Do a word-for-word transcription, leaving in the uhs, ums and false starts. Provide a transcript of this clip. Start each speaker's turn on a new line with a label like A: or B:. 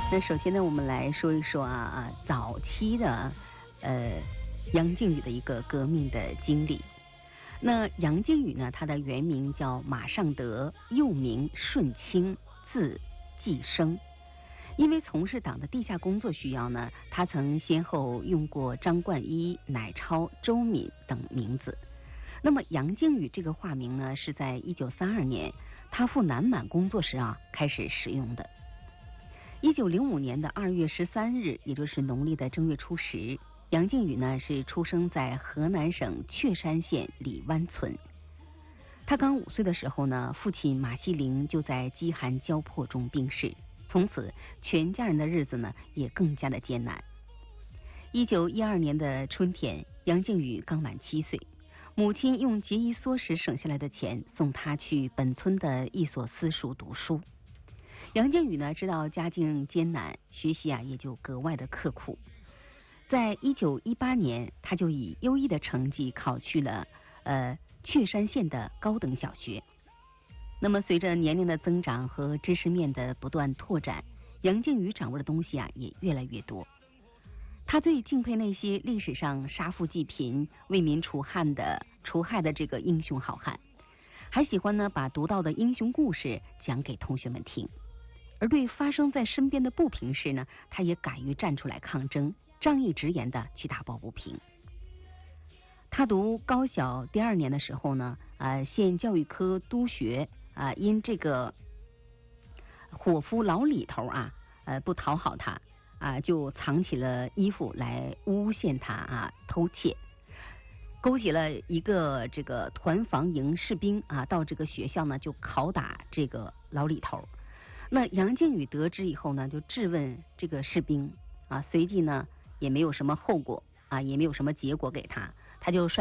A: 那首先呢，我们来说一说啊啊早期的呃杨靖宇的一个革命的经历。那杨靖宇呢，他的原名叫马尚德，又名顺清，字继生。因为从事党的地下工作需要呢，他曾先后用过张冠一、乃超、周敏等名字。那么杨靖宇这个化名呢，是在一九三二年他赴南满工作时啊开始使用的。一九零五年的二月十三日，也就是农历的正月初十，杨靖宇呢是出生在河南省确山县李湾村。他刚五岁的时候呢，父亲马锡龄就在饥寒交迫中病逝，从此全家人的日子呢也更加的艰难。一九一二年的春天，杨靖宇刚满七岁，母亲用节衣缩食省下来的钱送他去本村的一所私塾读书。杨靖宇呢知道家境艰难，学习啊也就格外的刻苦。在一九一八年，他就以优异的成绩考去了呃确山县的高等小学。那么随着年龄的增长和知识面的不断拓展，杨靖宇掌握的东西啊也越来越多。他最敬佩那些历史上杀富济贫、为民除害的除害的这个英雄好汉，还喜欢呢把读到的英雄故事讲给同学们听。而对发生在身边的不平事呢，他也敢于站出来抗争，仗义直言的去打抱不平。他读高小第二年的时候呢，呃，县教育科督学啊、呃，因这个伙夫老李头啊，呃，不讨好他啊、呃，就藏起了衣服来诬陷他啊，偷窃，勾结了一个这个团防营士兵啊，到这个学校呢就拷打这个老李头。那杨靖宇得知以后呢，就质问这个士兵啊，随即呢也没有什么后果啊，也没有什么结果给他，他就率